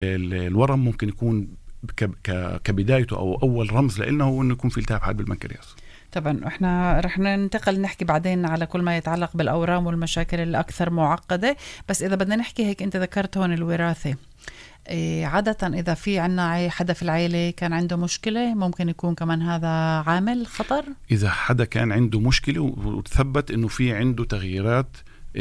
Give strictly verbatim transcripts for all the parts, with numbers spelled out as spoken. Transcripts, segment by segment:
الورم ممكن يكون كبدايته أو أول رمز لإلنا هو إنه يكون في التهاب حاد بالبنكرياس. طبعا احنا رح ننتقل نحكي بعدين على كل ما يتعلق بالأورام والمشاكل الأكثر معقدة، بس إذا بدنا نحكي هيك أنت ذكرت هون الوراثة. إيه عادة إذا في عنا حدا في العائلة كان عنده مشكلة ممكن يكون كمان هذا عامل خطر؟ إذا حدا كان عنده مشكلة وتثبت إنه في عنده تغييرات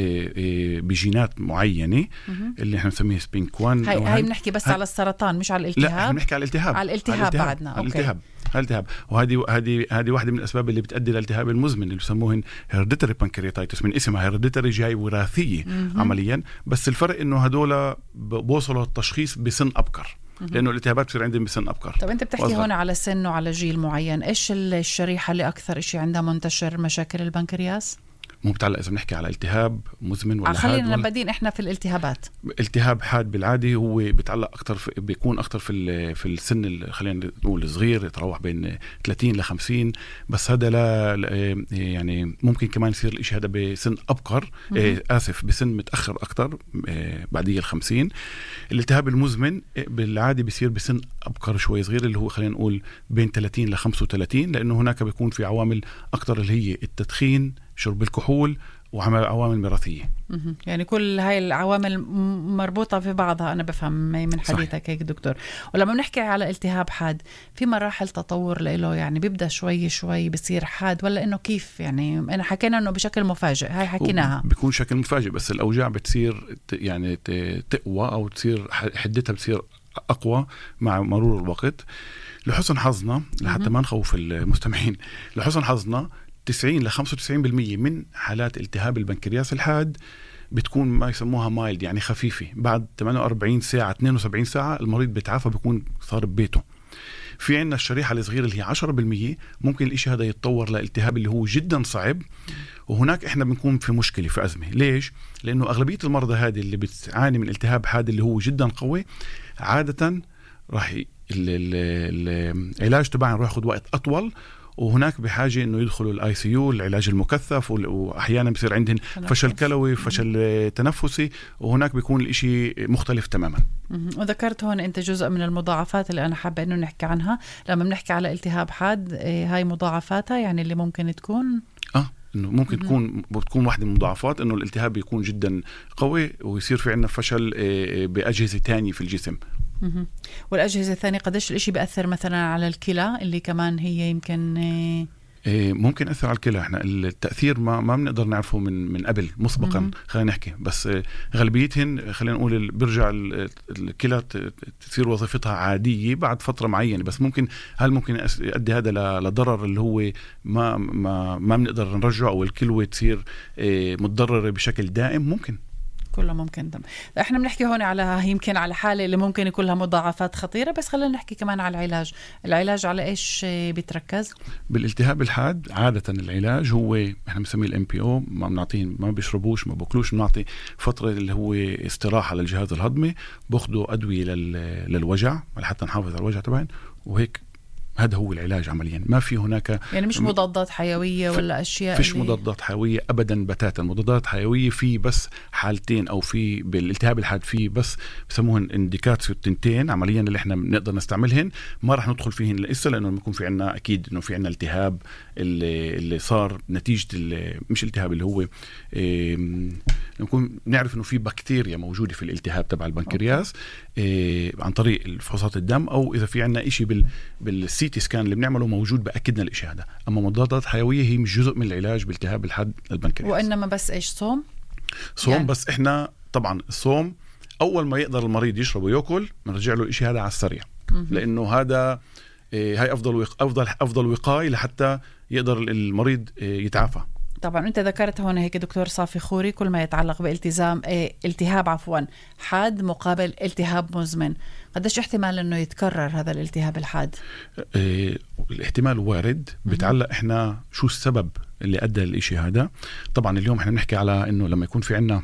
بجينات معينة اللي احنا نسميه سبينك واحد. هاي, هاي بنحكي بس هاي على السرطان مش على الالتهاب. لا بنحكي على الالتهاب. على الالتهاب بعدنا. على الالتهاب. الالتهاب وهذه هذه هذه واحدة من الأسباب اللي بتؤدي للالتهاب المزمن اللي يسموه هيرديتري بانكرياتايتس، من اسمها هيرديتري جاي وراثية عمليا، بس الفرق إنه هدول بوصلوا التشخيص بسن أبكر لأنه الالتهابات بتصير عندهم بسن أبكر. طب أنت بتحكي هون على سن وعلى جيل معين، إيش الشريحة اللي أكثر إشي عندها منتشر مشاكل البنكرياس؟ مو بتعلق إذا بنحكي على التهاب مزمن ولا خلينا حاد. نبدين إحنا في الالتهابات. التهاب حاد بالعادة هو بيتعلق أكتر في بيكون أكتر في في السن خلينا نقول صغير، يتراوح بين ثلاثين لخمسين، بس هذا لا يعني ممكن كمان يصير الإشي هذا بسن أبكر آه آسف بسن متأخر أكتر آه بعديه الخمسين. الالتهاب المزمن بالعادة بيصير بسن أبكر شوي صغير اللي هو خلينا نقول بين ثلاثين لخمسة وثلاثين، لأنه هناك بيكون في عوامل أكتر اللي هي التدخين، شرب الكحول، وعوامل وراثية. يعني كل هاي العوامل مربوطة في بعضها. أنا بفهم من حديثك هيك دكتور. ولما بنحكي على التهاب حاد في مراحل تطور له، يعني بيبدأ شوي شوي بصير حاد ولا إنه كيف؟ يعني أنا حكينا إنه بشكل مفاجئ، هاي حكيناها بيكون شكل مفاجئ، بس الأوجاع بتصير يعني تقوى أو تصير حدتها بتصير أقوى مع مرور الوقت. لحسن حظنا لحتى ما نخوف المستمعين، لحسن حظنا تسعين لخمسة وتسعين بالمية من حالات التهاب البنكرياس الحاد بتكون ما يسموها مايلد، يعني خفيفة. بعد ثمانية وأربعين ساعة اثنين وسبعين ساعة المريض بيتعافى، بيكون صار ببيته. في عنا الشريحة الصغيرة اللي هي عشرة بالمية ممكن الإشي هذا يتطور لالتهاب اللي هو جدا صعب، وهناك إحنا بنكون في مشكلة في أزمة. ليش؟ لأنه أغلبية المرضى هذه اللي بتعاني من التهاب حاد اللي هو جدا قوي عادة راح العلاج تبعهم راح ياخذ وقت أطول، وهناك بحاجة إنه يدخلوا الآي سي يو العلاج المكثف، وأحيانا بصير عندهم فشل كلوي، فشل تنفسي، وهناك بيكون الإشي مختلف تماما. وذكرت هون أنت جزء من المضاعفات اللي أنا حابة إنه نحكي عنها لما بنحكي على التهاب حاد. هاي مضاعفاتها يعني اللي ممكن تكون آه إنه ممكن م- تكون بتكون واحدة من المضاعفات إنه الالتهاب يكون جدا قوي ويصير في عندنا فشل بأجهزة تانية في الجسم. مه. والأجهزة الثانية قديش الإشي بيأثر مثلا على الكلى اللي كمان هي يمكن إيه ممكن يأثر على الكلى. احنا التأثير ما ما بنقدر نعرفه من من قبل مسبقا مه. خلينا نحكي، بس غالبيتهن خلينا نقول بيرجع الكلى تصير وظيفتها عادية بعد فترة معينة، بس ممكن هل ممكن يؤدي هذا لضرر اللي هو ما ما ما بنقدر نرجعه، أو الكلوة تصير متضررة بشكل دائم؟ ممكن كله ممكن. دم. احنا بنحكي هون على يمكن على حالة اللي ممكن يكون لها مضاعفات خطيرة، بس خلينا نحكي كمان على العلاج. العلاج على ايش بيتركز؟ بالالتهاب الحاد عادة العلاج هو احنا بنسميه الام بي او، ما بنعطيه ما بيشربوش ما باكلوش، بنعطي فترة اللي هو استراحة للجهاز الهضمي، باخدوا أدوية للوجع لحتى نحافظ على الوجع تبعهم، وهيك هذا هو العلاج عمليا. ما في هناك يعني مش مضادات حيوية ولا أشياء؟ فيش اللي... مضادات حيوية أبدا بتاتا. مضادات حيوية في بس حالتين، أو في بالالتهاب الحاد في بس بسموهن انديكاتسيو التنتين عمليا اللي احنا بنقدر نستعملهم. ما راح ندخل فيهن لسه لأنه بيكون في عنا أكيد إنه في عنا التهاب اللي, اللي صار نتيجة اللي مش التهاب اللي هو إيه نكون نعرف إنه في بكتيريا موجودة في الالتهاب تبع البنكرياس إيه عن طريق الفحوصات الدم، أو إذا في عنا إشي بال بالسي تي سكان اللي بنعمله موجود بأكدنا الإشي هذا. أما مضادات حيوية هي مش جزء من العلاج بالتهاب الحاد البنكرياس. وإنما بس إيش صوم؟ صوم يعني. بس إحنا طبعا الصوم أول ما يقدر المريض يشرب ويأكل بنرجع له الإشي هذا على السريع، لأنه هذا إيه هاي أفضل وق... أفضل أفضل وقاية لحتى يقدر المريض إيه يتعافى. طبعا أنت ذكرت هون هيك دكتور صافي خوري كل ما يتعلق بالتزام إيه التهاب عفوا حاد مقابل التهاب مزمن، قديش احتمال انه يتكرر هذا الالتهاب الحاد؟ إيه الاحتمال وارد، بتعلق احنا شو السبب اللي ادى للإشي هذا. طبعا اليوم احنا بنحكي على انه لما يكون في عنا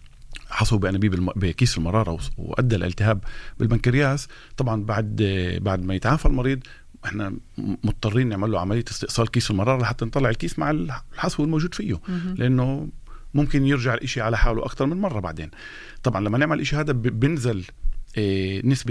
حصو بأنابيب الم... بكيس المرارة وادى الالتهاب بالبنكرياس، طبعا بعد بعد ما يتعافى المريض احنا مضطرين نعمل له عملية استئصال كيس المرارة لحتى نطلع الكيس مع الحصو الموجود فيه، مم. لانه ممكن يرجع الإشي على حاله أكتر من مرة بعدين. طبعا لما نعمل الإشي هذا بنزل إيه نسبة